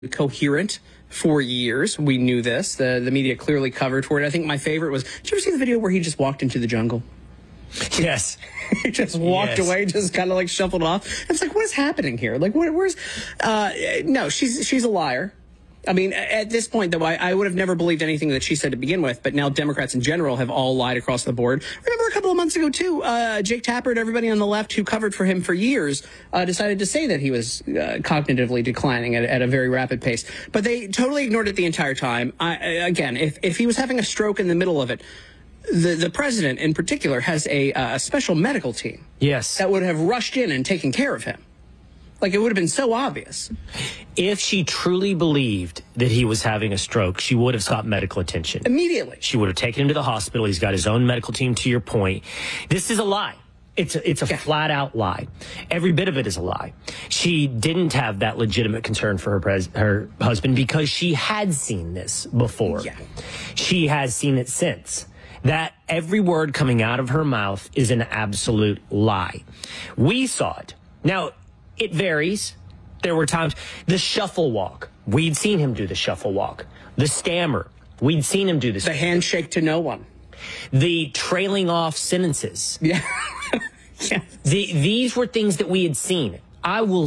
coherent for years. We knew this. The media clearly covered for it. I think my favorite was, did you ever see the video where he just walked into the jungle? Yes. He just walked away, just kind of like shuffled off. It's like, what is happening here? Like, where's... no, she's a liar. I mean, at this point, though, I would have never believed anything that she said to begin with, but now Democrats in general have all lied across the board. Remember a couple of months ago, too, Jake Tapper, everybody on the left who covered for him for years, decided to say that he was cognitively declining at a very rapid pace. But they totally ignored it the entire time. Again, if he was having a stroke in the middle of it, the president in particular has a special medical team. Yes. That would have rushed in and taken care of him. Like, it would have been so obvious. If she truly believed that he was having a stroke, she would have sought medical attention. Immediately. She would have taken him to the hospital. He's got his own medical team, to your point. This is a lie. It's a flat-out lie. Every bit of it is a lie. She didn't have that legitimate concern for her husband because she had seen this before. Yeah. She has seen it since. That every word coming out of her mouth is an absolute lie. We saw it. Now, it varies. There were times. The shuffle walk. We'd seen him do the shuffle walk. The stammer. We'd seen him do this. The handshake to no one. The trailing off sentences. Yeah. Yes. These were things that we had seen. I will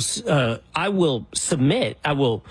submit. I will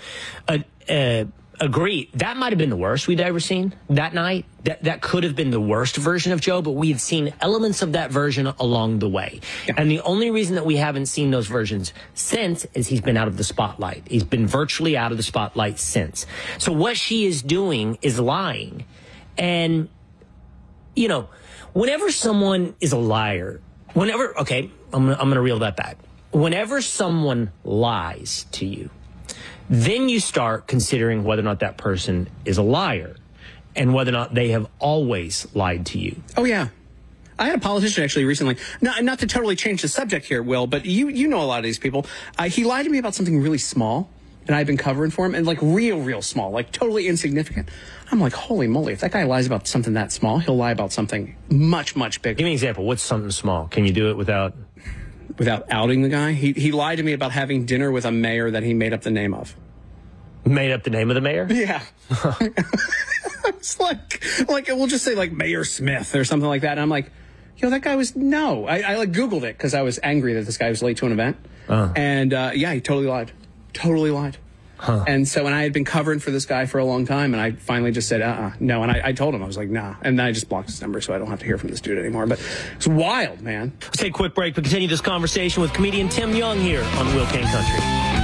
agree. That might have been the worst we'd ever seen that night. That could have been the worst version of Joe, but we had seen elements of that version along the way. Yeah. And the only reason that we haven't seen those versions since is he's been out of the spotlight. He's been virtually out of the spotlight since. So what she is doing is lying. And, you know, whenever someone is a liar, I'm going to reel that back. Whenever someone lies to you, then you start considering whether or not that person is a liar and whether or not they have always lied to you. Oh, yeah. I had a politician actually recently, not to totally change the subject here, Will, but you know a lot of these people. He lied to me about something really small, and I've been covering for him, and like real small, like totally insignificant. I'm like, holy moly, if that guy lies about something that small, he'll lie about something much bigger. Give me an example. What's something small? Can you do it without outing the guy? He lied to me about having dinner with a mayor that he made up the name of. Made up the name of the mayor? Yeah. It's like we'll just say like Mayor Smith or something like that. And I'm like, yo, that guy was, no. I like Googled it because I was angry that this guy was late to an event. And he totally lied. Totally lied. Huh. And so, and I had been covering for this guy for a long time, and I finally just said, no. And I told him, I was like, nah. And then I just blocked his number so I don't have to hear from this dude anymore. But it's wild, man. Let's take a quick break, but continue this conversation with comedian Tim Young here on Will Kane Country.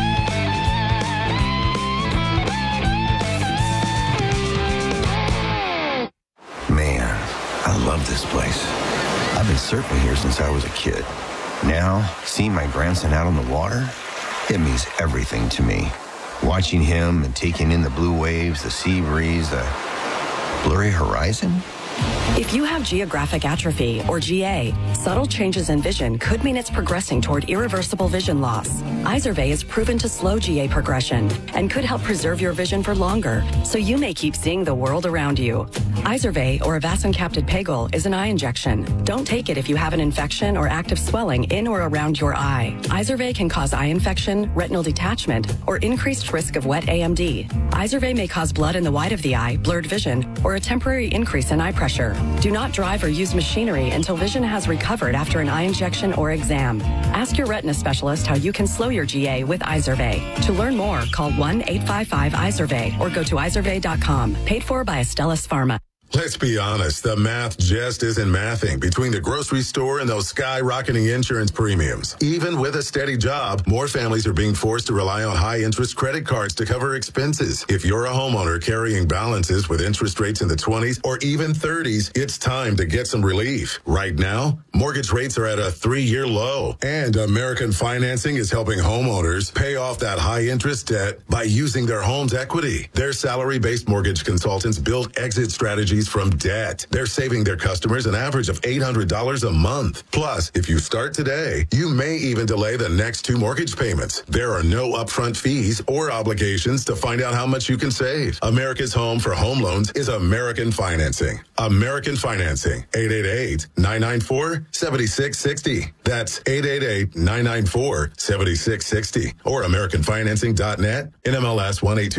Man, I love this place. I've been surfing here since I was a kid. Now, seeing my grandson out on the water, it means everything to me. Watching him and taking in the blue waves, the sea breeze, the blurry horizon. If you have geographic atrophy, or GA, subtle changes in vision could mean it's progressing toward irreversible vision loss. Izervay is proven to slow GA progression and could help preserve your vision for longer, so you may keep seeing the world around you. Izervay, or avacincaptad pegol, is an eye injection. Don't take it if you have an infection or active swelling in or around your eye. Izervay can cause eye infection, retinal detachment, or increased risk of wet AMD. Izervay may cause blood in the white of the eye, blurred vision, or a temporary increase in eye pressure. Do not drive or use machinery until vision has recovered after an eye injection or exam. Ask your retina specialist how you can slow your GA with Izervay. To learn more, call 1-855-IZERVAY or go to izervay.com. Paid for by Astellas Pharma. Let's be honest, the math just isn't mathing between the grocery store and those skyrocketing insurance premiums. Even with a steady job, more families are being forced to rely on high-interest credit cards to cover expenses. If you're a homeowner carrying balances with interest rates in the 20s or even 30s, it's time to get some relief. Right now, mortgage rates are at a 3-year low, and American Financing is helping homeowners pay off that high-interest debt by using their home's equity. Their salary-based mortgage consultants build exit strategies fees from debt. They're saving their customers an average of $800 a month. Plus, if you start today, you may even delay the next 2 mortgage payments. There are no upfront fees or obligations to find out how much you can save. America's home for home loans is American Financing. American Financing, 888-994-7660. That's 888-994-7660 or AmericanFinancing.net, NMLS 182.